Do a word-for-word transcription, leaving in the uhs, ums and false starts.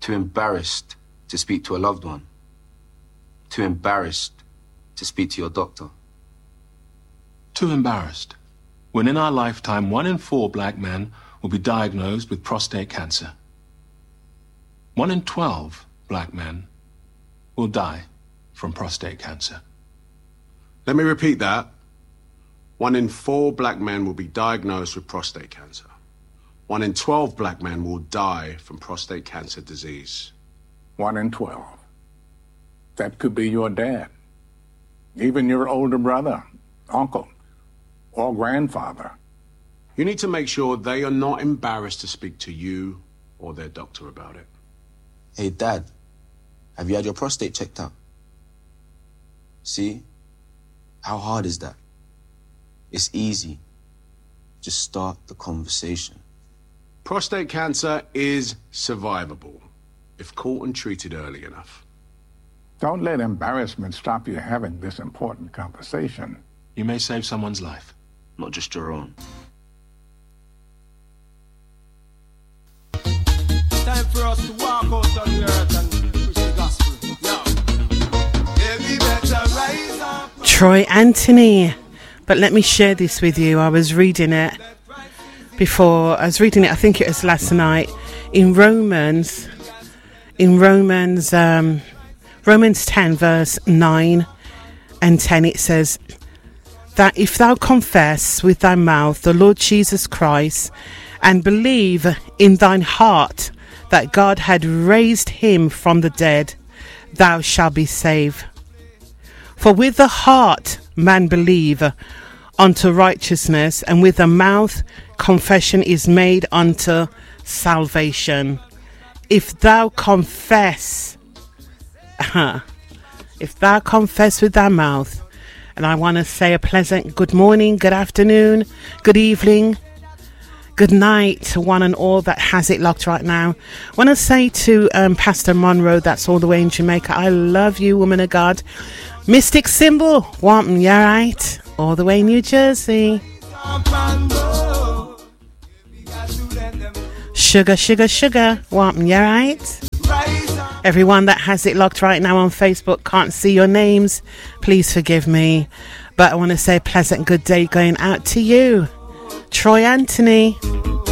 Too embarrassed to speak to a loved one. Too embarrassed to speak to your doctor. Too embarrassed. When in our lifetime, one in four black men will be diagnosed with prostate cancer. One in twelve black men will die from prostate cancer. Let me repeat that. One in four black men will be diagnosed with prostate cancer. One in twelve black men will die from prostate cancer disease. One in twelve. That could be your dad, even your older brother, uncle, or grandfather. You need to make sure they are not embarrassed to speak to you or their doctor about it. Hey, Dad, have you had your prostate checked out? See? How hard is that? It's easy. Just start the conversation. Prostate cancer is survivable if caught and treated early enough. Don't let embarrassment stop you having this important conversation. You may save someone's life. Not just your own. Time for us to walk out on the earth and preach the gospel. Yeah. Troy Anthony. But let me share this with you. I was reading it before. I was reading it, I think it was last night. In Romans, in Romans, um, Romans ten, verse nine and ten, it says that if thou confess with thy mouth the Lord Jesus Christ and believe in thine heart that God had raised him from the dead, thou shalt be saved. For with the heart man believe unto righteousness, and with the mouth confession is made unto salvation. If thou confess, uh, if thou confess with thy mouth, and I want to say a pleasant good morning, good afternoon, good evening, good night to one and all that has it locked right now. I want to say to um, Pastor Monroe, that's all the way in Jamaica, I love you, woman of God. Mystic Symbol, Wampum, you alright? All the way in New Jersey. Sugar, sugar, sugar, Wampum, you alright? Everyone that has it locked right now on Facebook, can't see your names, please forgive me. But I want to say a pleasant good day going out to you. Troy Anthony.